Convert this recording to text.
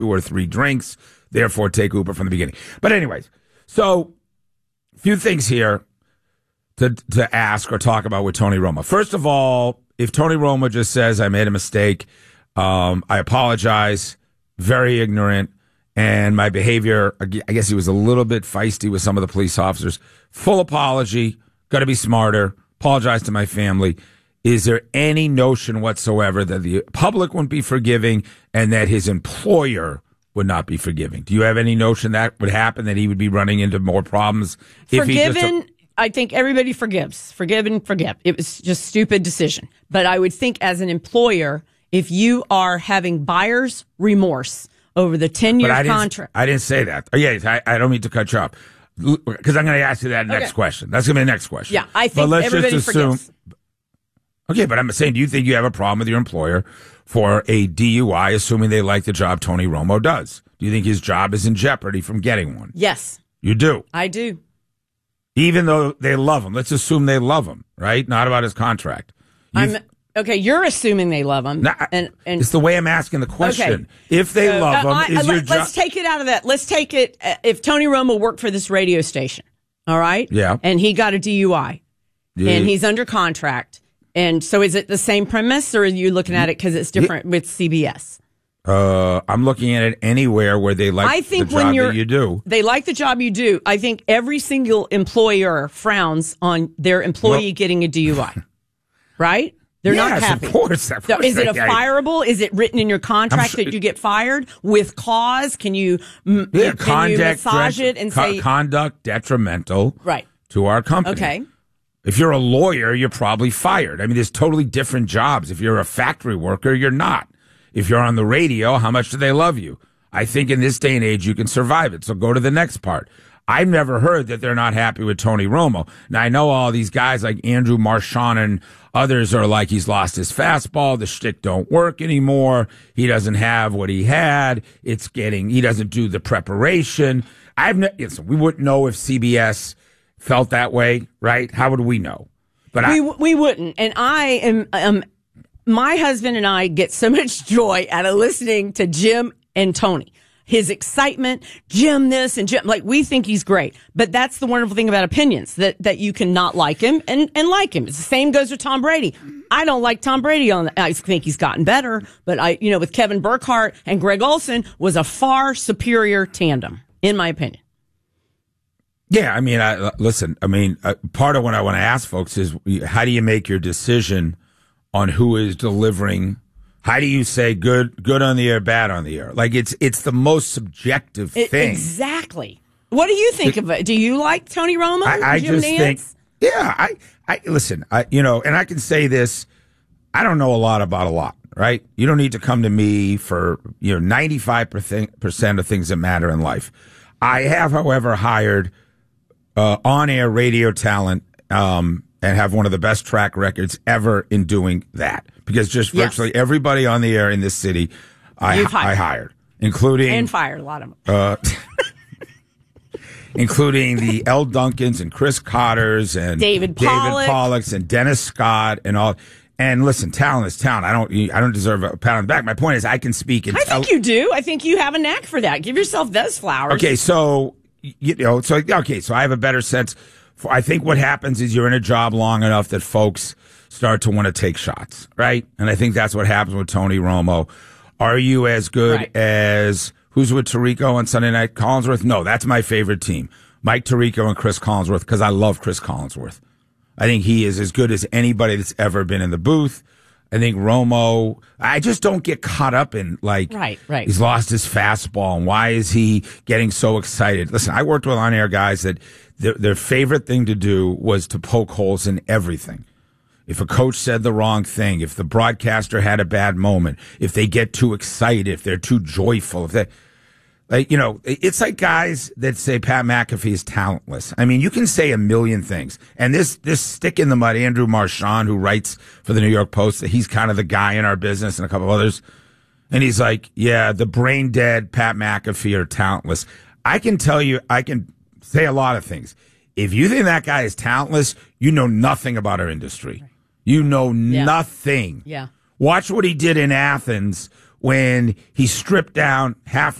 or 3 drinks, therefore take Uber from the beginning. But anyways, so a few things here to ask or talk about with Tony Romo. First of all, if Tony Romo just says, I made a mistake, I apologize, very ignorant, and my behavior, I guess he was a little bit feisty with some of the police officers. Full apology, got to be smarter, apologize to my family. Is there any notion whatsoever that the public wouldn't be forgiving and that his employer would not be forgiving? Do you have any notion that would happen, that he would be running into more problems? Forgiven, I think everybody forgives. Forgive and forget. It was just a stupid decision. But I would think as an employer, if you are having buyer's remorse over the 10-year contract. I didn't say that. Oh, yeah, I don't mean to cut you off, because I'm going to ask you that next question. That's going to be the next question. Yeah, I think everybody forgives. Okay, but I'm saying, do you think you have a problem with your employer for a DUI, assuming they like the job Tony Romo does? Do you think his job is in jeopardy from getting one? Yes. You do? I do. Even though they love him. Let's assume they love him, right? Not about his contract. Okay, you're assuming they love him. And it's the way I'm asking the question. Okay. If they love him, is your job... Let's take it out of that. Let's take it, if Tony Romo worked for this radio station, all right? Yeah. And he got a DUI, and he's under contract. And so is it the same premise, or are you looking at it because it's different with CBS? I'm looking at it anywhere where they like the job that you do. They like the job you do. I think every single employer frowns on their employee getting a DUI, right? They're not happy. Of course. So is it fireable? Is it written in your contract that you get fired with cause? Can you, massage it and say conduct detrimental to our company? Okay. If you're a lawyer, you're probably fired. I mean, there's totally different jobs. If you're a factory worker, you're not. If you're on the radio, how much do they love you? I think in this day and age, you can survive it. So go to the next part. I've never heard that they're not happy with Tony Romo. Now, I know all these guys like Andrew Marchand and others are like, he's lost his fastball. The shtick don't work anymore. He doesn't have what he had. He doesn't do the preparation. We wouldn't know if CBS felt that way, right? How would we know? But we wouldn't. And I am, my husband and I get so much joy out of listening to Jim and Tony. His excitement, Jim this and Jim, like, we think he's great. But that's the wonderful thing about opinions, that you can not like him and like him. It's the same goes with Tom Brady. I don't like Tom Brady I think he's gotten better, but with Kevin Burkhardt and Greg Olson was a far superior tandem, in my opinion. Yeah, I mean, part of what I want to ask folks is, how do you make your decision on who is delivering? How do you say good on the air, bad on the air? Like, it's the most subjective thing. Exactly. What do you think of it? Do you like Tony Romo? I just think, yeah, listen, and I can say this, I don't know a lot about a lot, right? You don't need to come to me for, 95% of things that matter in life. I have, however, hired on-air radio talent, and have one of the best track records ever in doing that. Because just virtually everybody on the air in this city, I hired, including... And fired a lot of them. Including the L. Duncans and Chris Cotters and David Pollocks and Dennis Scott and all. And listen, talent is talent. I don't deserve a pat on the back. My point is, I can speak. I think you do. I think you have a knack for that. Give yourself those flowers. Okay, so I have a better sense. I think what happens is you're in a job long enough that folks start to want to take shots, right? And I think that's what happens with Tony Romo. Are you as good as, who's with Tirico on Sunday night? Collinsworth? No, that's my favorite team. Mike Tirico and Chris Collinsworth, because I love Chris Collinsworth. I think he is as good as anybody that's ever been in the booth. I think Romo, I just don't get caught up in, like, he's lost his fastball and why is he getting so excited? Listen, I worked with on-air guys that their favorite thing to do was to poke holes in everything. If a coach said the wrong thing, if the broadcaster had a bad moment, if they get too excited, if they're too joyful, if they, it's like guys that say Pat McAfee is talentless. I mean, you can say a million things. And this stick in the mud, Andrew Marchand, who writes for the New York Post, that he's kind of the guy in our business and a couple of others. And he's like, yeah, the brain dead Pat McAfee are talentless. I can tell you, I can say a lot of things. If you think that guy is talentless, you know nothing about our industry. You know nothing. Yeah. Watch what he did in Athens when he stripped down half